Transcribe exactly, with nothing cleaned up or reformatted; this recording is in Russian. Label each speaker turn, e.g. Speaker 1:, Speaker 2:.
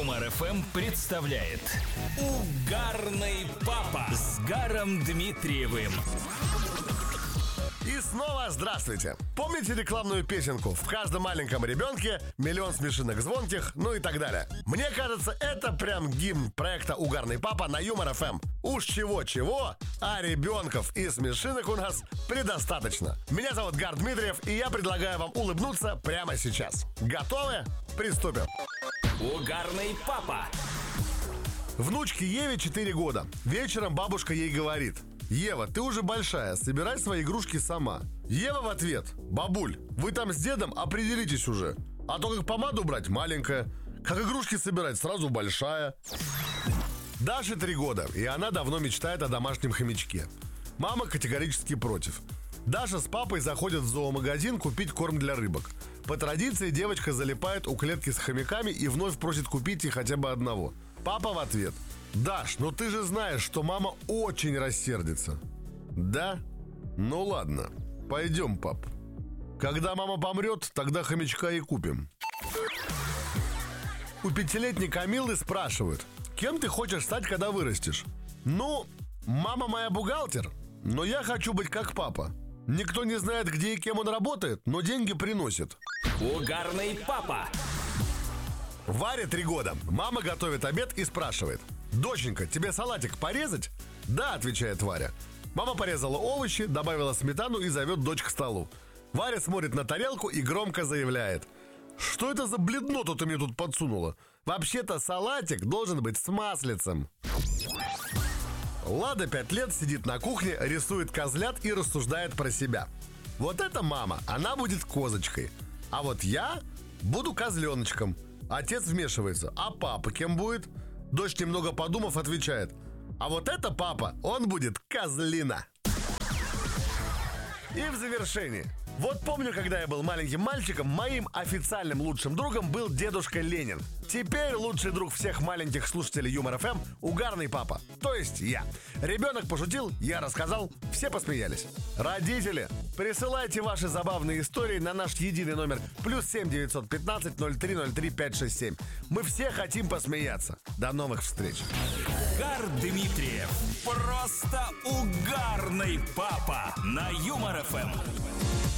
Speaker 1: Юмор эф эм представляет Угарный папа с Гаром Дмитриевым.
Speaker 2: И снова здравствуйте! Помните рекламную песенку «В каждом маленьком ребенке миллион смешинок звонких», ну и так далее? Мне кажется, это прям гимн проекта «Угарный папа» на Юмор эф эм. Уж чего-чего, а ребенков и смешинок у нас предостаточно. Меня зовут Гар Дмитриев, и я предлагаю вам улыбнуться прямо сейчас. Готовы? Приступим!
Speaker 1: Угарный папа.
Speaker 2: Внучке Еве четыре года. Вечером бабушка ей говорит: «Ева, ты уже большая, собирай свои игрушки сама». Ева в ответ: «Бабуль, вы там с дедом определитесь уже. А то как помаду брать — маленькая, как игрушки собирать — сразу большая». Даше три года, и она давно мечтает о домашнем хомячке. Мама категорически против. Даша с папой заходят в зоомагазин купить корм для рыбок. По традиции девочка залипает у клетки с хомяками и вновь просит купить ей хотя бы одного. Папа в ответ: «Даш, ну ты же знаешь, что мама очень рассердится». «Да? Ну ладно, пойдем, пап. Когда мама помрет, тогда хомячка и купим». У пятилетней Камилы спрашивают: «Кем ты хочешь стать, когда вырастешь?» «Ну, мама моя бухгалтер, но я хочу быть как папа. Никто не знает, где и кем он работает, но деньги приносит».
Speaker 1: Угарный папа.
Speaker 2: Варе три года. Мама готовит обед и спрашивает: «Доченька, тебе салатик порезать?» «Да», — отвечает Варя. Мама порезала овощи, добавила сметану и зовет дочь к столу. Варя смотрит на тарелку и громко заявляет: «Что это за бледно-то ты мне тут подсунула? Вообще-то салатик должен быть с маслицем». Лада пять лет сидит на кухне, рисует козлят и рассуждает про себя. «Вот эта мама, она будет козочкой. А вот я буду козленочком». Отец вмешивается: «А папа кем будет?» Дочь, немного подумав, отвечает: «А вот это папа, он будет козлина». И в завершении. Вот помню, когда я был маленьким мальчиком, моим официальным лучшим другом был дедушка Ленин. Теперь лучший друг всех маленьких слушателей Юмор эф эм — Угарный папа, то есть я. Ребенок пошутил, я рассказал, все посмеялись. Родители, присылайте ваши забавные истории на наш единый номер плюс семь девятьсот пятнадцать ноль три ноль три пять шесть семь. Мы все хотим посмеяться. До новых встреч.
Speaker 1: Гар Дмитриев. Просто угарный папа на Юмор эф эм.